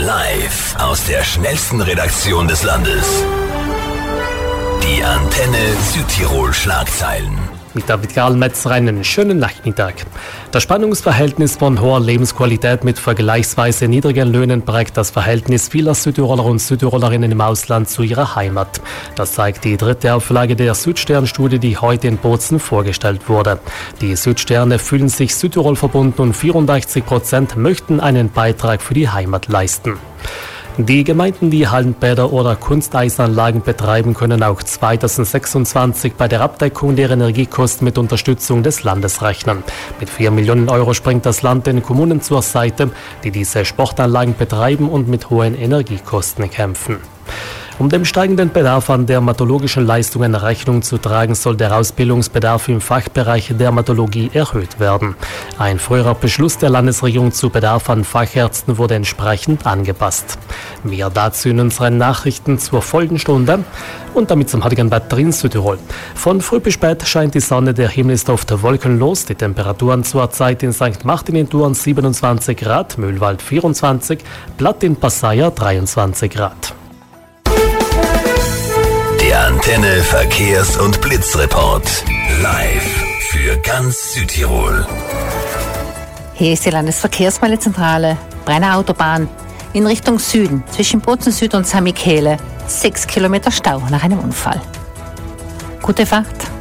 Live aus der schnellsten Redaktion des Landes. Die Antenne Südtirol Schlagzeilen. Mit David Karl-Metzer einen schönen Nachmittag. Das Spannungsverhältnis von hoher Lebensqualität mit vergleichsweise niedrigen Löhnen prägt das Verhältnis vieler Südtiroler und Südtirolerinnen im Ausland zu ihrer Heimat. Das zeigt die 3. Auflage der Südstern-Studie, die heute in Bozen vorgestellt wurde. Die Südsterne fühlen sich Südtirol verbunden und 84% möchten einen Beitrag für die Heimat leisten. Die Gemeinden, die Hallenbäder oder Kunsteisanlagen betreiben, können auch 2026 bei der Abdeckung der Energiekosten mit Unterstützung des Landes rechnen. Mit 4 Millionen Euro springt das Land den Kommunen zur Seite, die diese Sportanlagen betreiben und mit hohen Energiekosten kämpfen. Um dem steigenden Bedarf an dermatologischen Leistungen Rechnung zu tragen, soll der Ausbildungsbedarf im Fachbereich Dermatologie erhöht werden. Ein früherer Beschluss der Landesregierung zu Bedarf an Fachärzten wurde entsprechend angepasst. Mehr dazu in unseren Nachrichten zur Folgenstunde und damit zum heutigen Wetter in Südtirol. Von früh bis spät scheint die Sonne, der Himmel ist oft wolkenlos. Die Temperaturen zur Zeit in St. Martin in Thurn 27 Grad, Mühlwald 24, Platt in Passaia 23 Grad. Der Antenne Verkehrs- und Blitzreport. Live für ganz Südtirol. Hier ist die Landesverkehrsmeldezentrale. Brenner Autobahn in Richtung Süden zwischen Bozen Süd und St. Michele. 6 Kilometer Stau nach einem Unfall. Gute Fahrt.